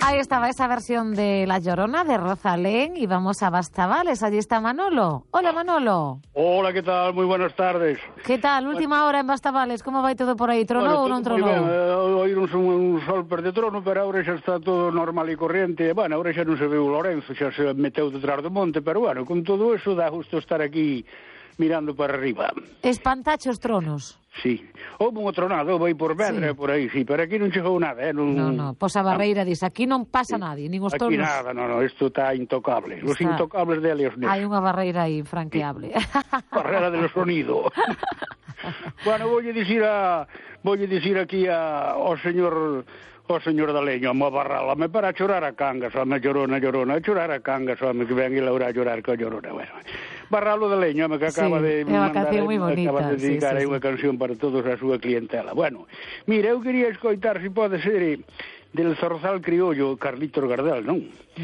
Ahí estaba esa versión de La Llorona de Rosalén y vamos a Bastavales. Allí está Manolo. Hola, Manolo. Hola, ¿qué tal? Muy buenas tardes. ¿Qué tal? Última hora en Bastavales. ¿Cómo vai todo por aí? Tronou ou non tronou? Hoy un sol per de trono, pero ahora xa está todo normal e corriente. Bueno, ahora xa non se ve o Lorenzo, xa se meteu detrás do monte, pero bueno, con todo eso dá gusto estar aquí mirando para arriba. Espantache os tronos. Sí. Houve un tronado, vai por Vedra, por aí, sí, pero aquí non chegou nada, Non, pois a barreira dice, aquí non pasa nadie, nin os tronos. Aquí nada, non, isto está intocable. Os intocables de Helios Neves. Hai unha barreira aí infranqueable. Barrera del sonido. Bueno, voulle dicir aquí ao señor da leña, a barrala, me para chorar a cangas, home, llorona, a chorar a cangas, home, que ven e Laura a llorar co llorona, bueno. Barralo de leña, home, que acaba de mandar, acaba de dedicar aí unha canción para todos a súa clientela. Bueno, mira, eu quería escoitar, se pode ser, del zorzal criollo Carlitos Gardel, non?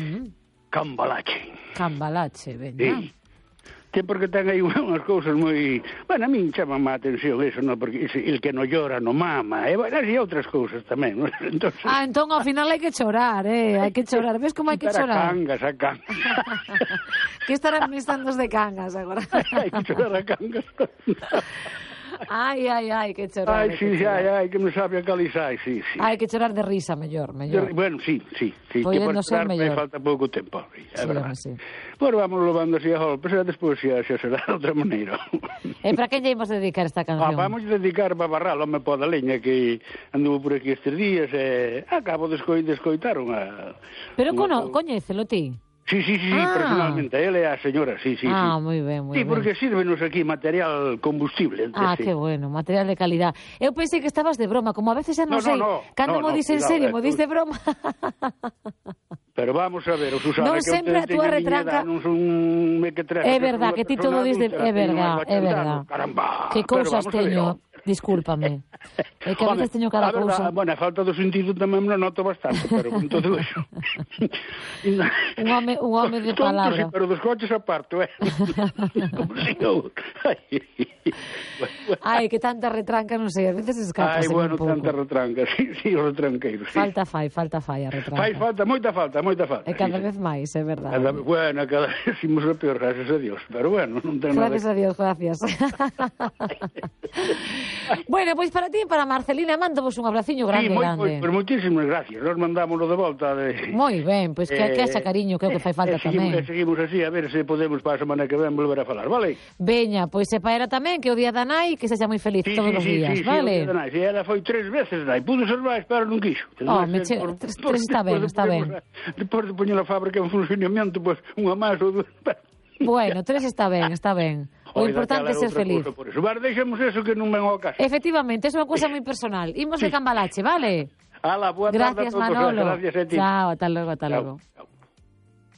Cambalache, veña. Sí. Porque ten aí unhas cousas moi... Bueno, a min chama má atención eso, non? Porque el que non llora non mama, e bueno, e outras cousas tamén, non? Entonces... entón ao final hai que chorar, hai que chorar. Ves como hai que chorar? A cangas. Que estarán pensando os de cangas agora? Hai que chorar a cangas. Ai, que chorar. Ai, sí, ai, que me sabe a calizai, sí. Hai que chorar de risa, mellor. Bueno, sí. Podendo ser mellor. Falta pouco tempo, é verdade. Sí. Bueno, vamos levando así a golpes, e despois xa será de outra maneira. E para quen lle imos dedicar esta canción? Vamos dedicar para Barral, home, pa da leña, que anduvo por aquí estes días, e acabo de escoitar unha... Pero coñécelo ti? Sí, personalmente, ele é a señora, sí. Moi ben, moi ben. Sí, porque sírvenos aquí material combustible. Que bueno, material de calidad. Eu pensei que estabas de broma, como a veces xa non sei, cando mo dis en serio, mo dis de broma. Pero vamos a ver, Susana, non sempre a túa retranca... É verdad, que ti todo dis de... É verdad. Caramba. Que cousas teño... Discúlpame. É que a veces teño cada cousa. Bueno, a falta do sentido tamén me noto bastante, pero con todo eso. un home de palabra. Pero dos coches aparto, Como si eu... Ai, que tanta retranca, non sei, a veces escapa. Ai, bueno, tanta retranca, sí, os retranqueiros. Falta fai a retranca. Fai falta, moita falta. E cada vez máis, é verdade. Bueno, cada vez imos a peor, gracias a Dios, pero bueno, non ten nada. Gracias a Dios, gracias. Bueno, pois para ti e para Marcelina mandovos un abraciño grande. Pues moitísimas gracias. Nos mandámoslo de volta. Moi ben, pois que haxa cariño, que é o que fai falta tamén. Seguimos así, a ver se podemos para a semana que ven volver a falar, vale? Veña, pois se para tamén que o día da nai que sexa moi feliz todos os días, vale? Sí, ela foi 3 veces nai, pudo ser máis, pero non quixo. Tres está ben. Depois de poñer a fábrica en funcionamiento, pois unha máis ou dúas. Bueno, 3 está ben. O importante é ser feliz. Vale, deixemos eso que non ven ao caso. Efectivamente, é unha cousa moi personal. Imos de Cambalache, vale? Boa tarde a todos. Gracias, Manolo. Gracias a ti. Chao, ata logo. Chao.